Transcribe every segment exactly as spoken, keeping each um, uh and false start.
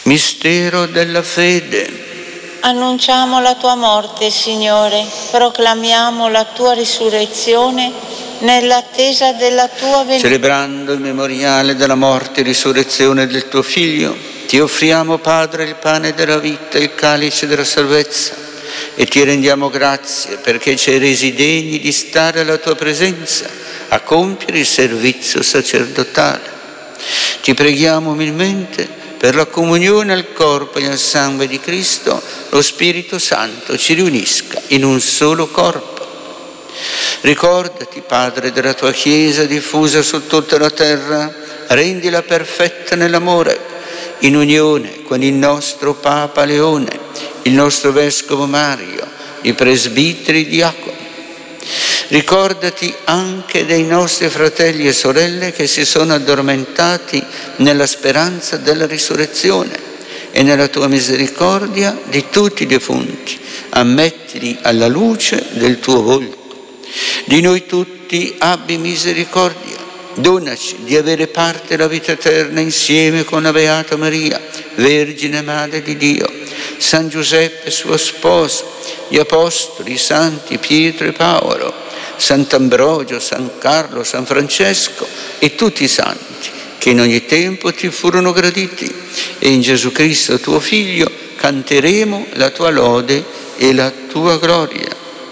Mistero della fede. Annunciamo la tua morte, Signore, proclamiamo la tua risurrezione nell'attesa della tua venuta. Celebrando il memoriale della morte e risurrezione del tuo Figlio, ti offriamo, Padre, il pane della vita e il calice della salvezza, e ti rendiamo grazie perché ci hai resi degni di stare alla tua presenza a compiere il servizio sacerdotale. Ti preghiamo umilmente per la comunione al corpo e al sangue di Cristo, lo Spirito Santo ci riunisca in un solo corpo. Ricordati, Padre, della tua Chiesa diffusa su tutta la terra, rendila perfetta nell'amore, in unione con il nostro Papa Leone, il nostro Vescovo Mario, i presbiteri e diaconi. Ricordati anche dei nostri fratelli e sorelle che si sono addormentati nella speranza della risurrezione, e nella tua misericordia di tutti i defunti ammettili alla luce del tuo volto. Di noi tutti abbi misericordia, donaci di avere parte alla vita eterna insieme con la Beata Maria, Vergine Madre di Dio, San Giuseppe suo sposo, gli Apostoli, i Santi Pietro e Paolo, Sant'Ambrogio, San Carlo, San Francesco e tutti i santi che in ogni tempo ti furono graditi, e in Gesù Cristo tuo Figlio canteremo la tua lode e la tua gloria.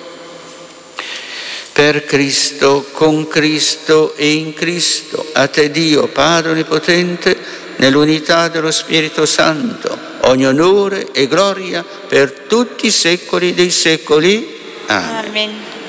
Per Cristo, con Cristo e in Cristo, a te Dio, Padre Onnipotente, nell'unità dello Spirito Santo, ogni onore e gloria per tutti i secoli dei secoli. Amen. Amen.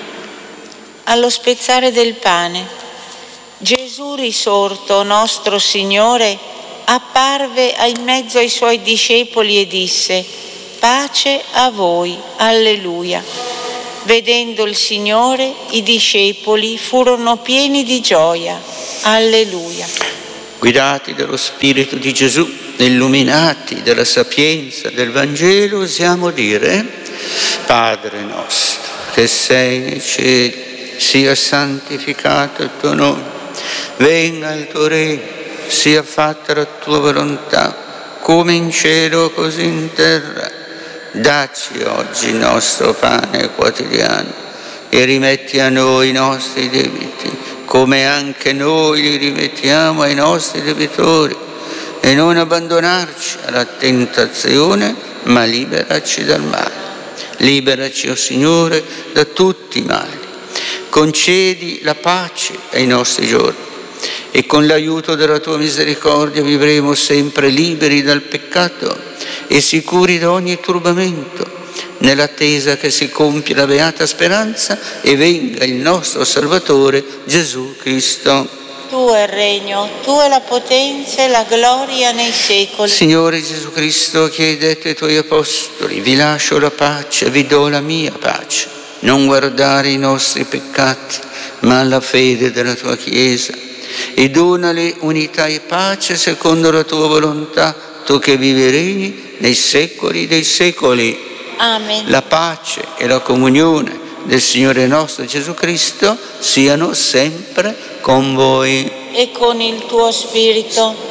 Allo spezzare del pane, Gesù risorto, nostro Signore, apparve in mezzo ai suoi discepoli e disse: pace a voi, alleluia. Vedendo il Signore, i discepoli furono pieni di gioia, alleluia. Guidati dallo Spirito di Gesù, illuminati dalla sapienza del Vangelo, osiamo dire: Padre nostro, che sei nei cieli, sia santificato il tuo nome, venga il tuo regno, sia fatta la tua volontà, come in cielo così in terra. Dacci oggi il nostro pane quotidiano e rimetti a noi i nostri debiti, come anche noi li rimettiamo ai nostri debitori, e non abbandonarci alla tentazione, ma liberaci dal male. Liberaci, o Signore, da tutti i mali. Concedi la pace ai nostri giorni, e con l'aiuto della tua misericordia vivremo sempre liberi dal peccato e sicuri da ogni turbamento, nell'attesa che si compia la beata speranza e venga il nostro Salvatore Gesù Cristo. Tuo è il regno, tua è la potenza e la gloria nei secoli. Signore Gesù Cristo, che hai detto ai tuoi apostoli: vi lascio la pace, vi do la mia pace. Non guardare i nostri peccati, ma la fede della tua Chiesa, e donale unità e pace secondo la tua volontà, tu che vivi e regni nei secoli dei secoli. Amen. La pace e la comunione del Signore nostro Gesù Cristo siano sempre con voi. E con il tuo spirito.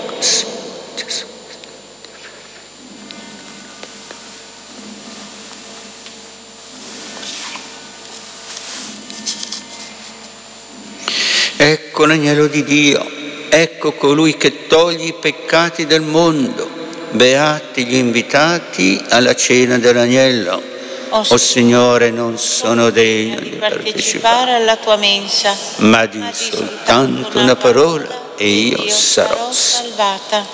Ecco l'agnello di Dio, ecco colui che toglie i peccati del mondo. Beati gli invitati alla cena dell'agnello. O O Signore, non sono degno di partecipare alla tua mensa, ma di soltanto una parola e io sarò salvata.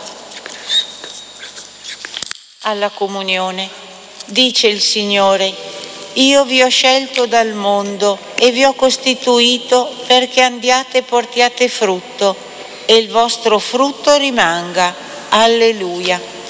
Alla comunione dice il Signore: io vi ho scelto dal mondo e vi ho costituito perché andiate e portiate frutto, e il vostro frutto rimanga. Alleluia.